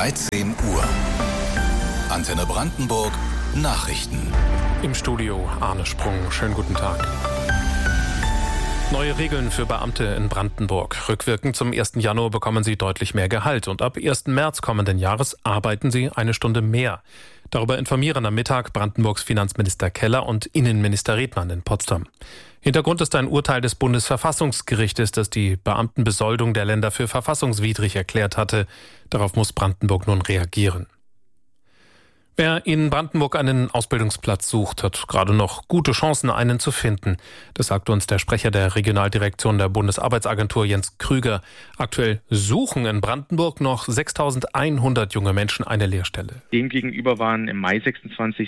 13 Uhr. Antenne Brandenburg Nachrichten. Im Studio Arne Sprung. Schönen guten Tag. Neue Regeln für Beamte in Brandenburg. Rückwirkend zum 1. Januar bekommen sie deutlich mehr Gehalt und ab 1. März kommenden Jahres arbeiten sie eine Stunde mehr. Darüber informieren am Mittag Brandenburgs Finanzminister Keller und Innenminister Redmann in Potsdam. Hintergrund ist ein Urteil des Bundesverfassungsgerichtes, das die Beamtenbesoldung der Länder für verfassungswidrig erklärt hatte. Darauf muss Brandenburg nun reagieren. Wer in Brandenburg einen Ausbildungsplatz sucht, hat gerade noch gute Chancen, einen zu finden. Das sagt uns der Sprecher der Regionaldirektion der Bundesarbeitsagentur Jens Krüger. Aktuell suchen in Brandenburg noch 6.100 junge Menschen eine Lehrstelle. Demgegenüber waren im Mai 26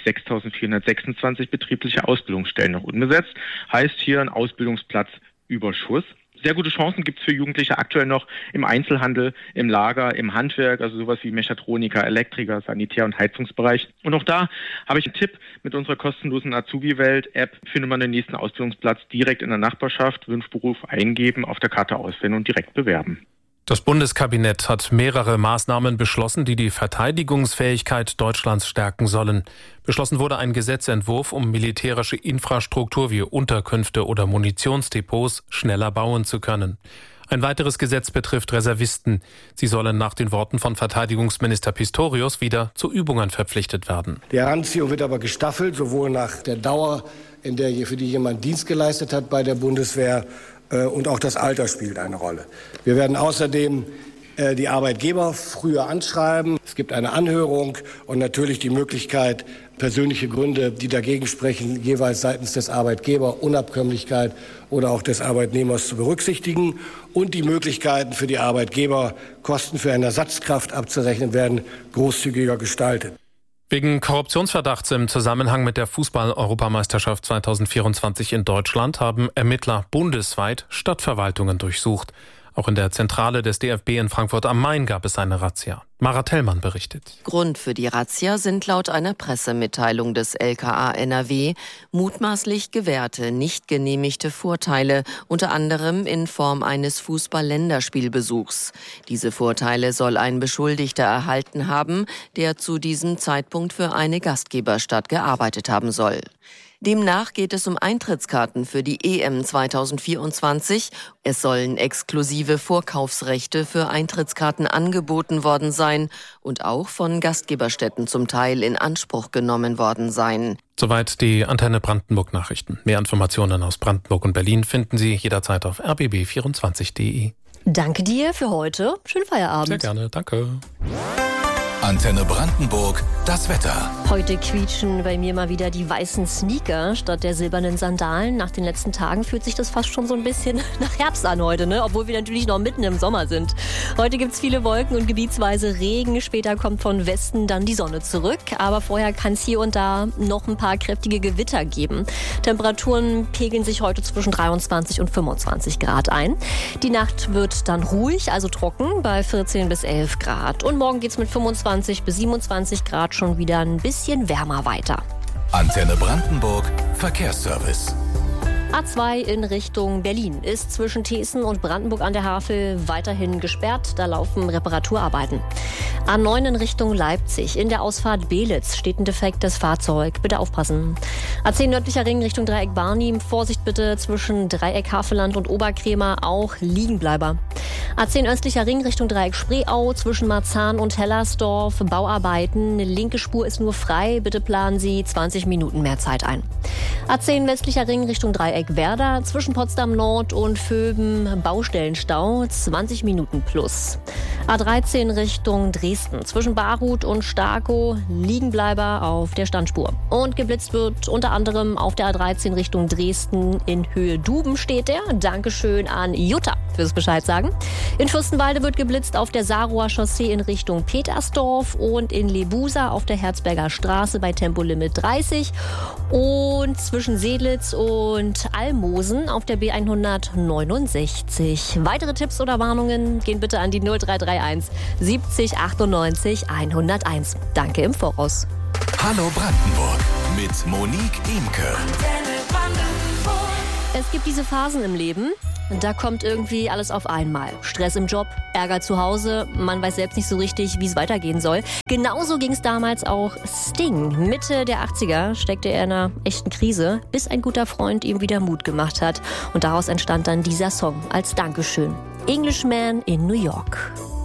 6.426 betriebliche Ausbildungsstellen noch unbesetzt. Heißt hier ein Ausbildungsplatzüberschuss. Sehr gute Chancen gibt es für Jugendliche aktuell noch im Einzelhandel, im Lager, im Handwerk, also sowas wie Mechatroniker, Elektriker, Sanitär- und Heizungsbereich. Und auch da habe ich einen Tipp: Mit unserer kostenlosen Azubi-Welt-App findet man den nächsten Ausbildungsplatz direkt in der Nachbarschaft, Wunschberuf eingeben, auf der Karte auswählen und direkt bewerben. Das Bundeskabinett hat mehrere Maßnahmen beschlossen, die die Verteidigungsfähigkeit Deutschlands stärken sollen. Beschlossen wurde ein Gesetzentwurf, um militärische Infrastruktur wie Unterkünfte oder Munitionsdepots schneller bauen zu können. Ein weiteres Gesetz betrifft Reservisten. Sie sollen nach den Worten von Verteidigungsminister Pistorius wieder zu Übungen verpflichtet werden. Die Heranziehung wird aber gestaffelt, sowohl nach der Dauer, für die jemand Dienst geleistet hat bei der Bundeswehr, und auch das Alter spielt eine Rolle. Wir werden außerdem die Arbeitgeber früher anschreiben. Es gibt eine Anhörung und natürlich die Möglichkeit, persönliche Gründe, die dagegen sprechen, jeweils seitens des Arbeitgebers, Unabkömmlichkeit oder auch des Arbeitnehmers zu berücksichtigen. Und die Möglichkeiten für die Arbeitgeber, Kosten für eine Ersatzkraft abzurechnen, werden großzügiger gestaltet. Wegen Korruptionsverdachts im Zusammenhang mit der Fußball-Europameisterschaft 2024 in Deutschland haben Ermittler bundesweit Stadtverwaltungen durchsucht. Auch in der Zentrale des DFB in Frankfurt am Main gab es eine Razzia. Mara Tellmann berichtet. Grund für die Razzia sind laut einer Pressemitteilung des LKA NRW mutmaßlich gewährte, nicht genehmigte Vorteile, unter anderem in Form eines Fußball-Länderspielbesuchs. Diese Vorteile soll ein Beschuldigter erhalten haben, der zu diesem Zeitpunkt für eine Gastgeberstadt gearbeitet haben soll. Demnach geht es um Eintrittskarten für die EM 2024. Es sollen exklusive Vorkaufsrechte für Eintrittskarten angeboten worden sein und auch von Gastgeberstätten zum Teil in Anspruch genommen worden sein. Soweit die Antenne Brandenburg Nachrichten. Mehr Informationen aus Brandenburg und Berlin finden Sie jederzeit auf rbb24.de. Danke dir für heute. Schönen Feierabend. Sehr gerne, danke. Antenne Brandenburg, das Wetter. Heute quietschen bei mir mal wieder die weißen Sneaker statt der silbernen Sandalen. Nach den letzten Tagen fühlt sich das fast schon so ein bisschen nach Herbst an heute, ne? Obwohl wir natürlich noch mitten im Sommer sind. Heute gibt's viele Wolken und gebietsweise Regen. Später kommt von Westen dann die Sonne zurück. Aber vorher kann es hier und da noch ein paar kräftige Gewitter geben. Temperaturen pegeln sich heute zwischen 23 und 25 Grad ein. Die Nacht wird dann ruhig, also trocken, bei 14 bis 11 Grad. Und morgen geht's mit 25 bis 27 Grad schon wieder ein bisschen wärmer weiter. Antenne Brandenburg Verkehrsservice. A2 in Richtung Berlin ist zwischen Thesen und Brandenburg an der Havel weiterhin gesperrt. Da laufen Reparaturarbeiten. A9 in Richtung Leipzig. In der Ausfahrt Belitz steht ein defektes Fahrzeug. Bitte aufpassen. A10 nördlicher Ring Richtung Dreieck Barnim. Vorsicht bitte zwischen Dreieck Havelland und Oberkrämer. Auch Liegenbleiber. A10 östlicher Ring Richtung Dreieck Spreeau. Zwischen Marzahn und Hellersdorf. Bauarbeiten. Linke Spur ist nur frei. Bitte planen Sie 20 Minuten mehr Zeit ein. A10 westlicher Ring Richtung Dreieck Werder, zwischen Potsdam Nord und Vöben Baustellenstau, 20 Minuten plus. A13 Richtung Dresden, zwischen Barut und Starkow, Liegenbleiber auf der Standspur. Und geblitzt wird unter anderem auf der A13 Richtung Dresden in Höhe Duben steht der. Dankeschön an Jutta fürs Bescheid sagen. In Fürstenwalde wird geblitzt auf der Saarroher Chaussee in Richtung Petersdorf und in Lebusa auf der Herzberger Straße bei Tempolimit 30 und zwischen Seelitz und Almosen auf der B169. Weitere Tipps oder Warnungen gehen bitte an die 0331 70 98 101. Danke im Voraus. Hallo Brandenburg mit Monique Imke. Es gibt diese Phasen im Leben, Da kommt irgendwie alles auf einmal. Stress im Job, Ärger zu Hause, man weiß selbst nicht so richtig, wie es weitergehen soll. Genauso ging es damals auch Sting. Mitte der 80er steckte er in einer echten Krise, bis ein guter Freund ihm wieder Mut gemacht hat. Und daraus entstand dann dieser Song als Dankeschön. Englishman in New York.